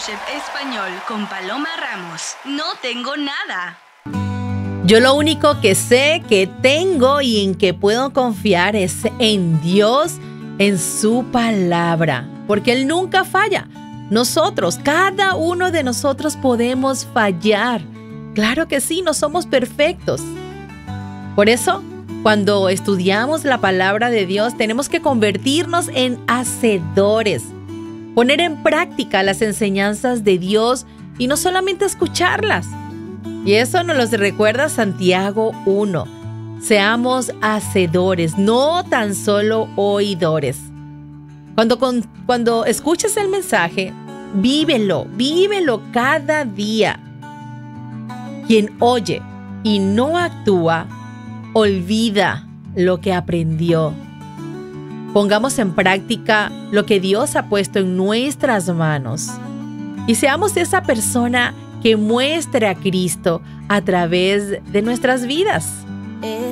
Mentorship Español con Paloma Ramos. No tengo nada. Yo lo único que sé que tengo y en que puedo confiar es en Dios, en su palabra, porque Él nunca falla. Nosotros, cada uno de nosotros podemos fallar. Claro que sí, no somos perfectos. Por eso, cuando estudiamos la palabra de Dios, tenemos que convertirnos en hacedores, poner en práctica las enseñanzas de Dios y no solamente escucharlas. Y eso nos lo recuerda Santiago 1. Seamos hacedores, no tan solo oidores. Cuando escuches el mensaje, vívelo cada día. Quien oye y no actúa, olvida lo que aprendió. Pongamos en práctica lo que Dios ha puesto en nuestras manos y seamos esa persona que muestre a Cristo a través de nuestras vidas.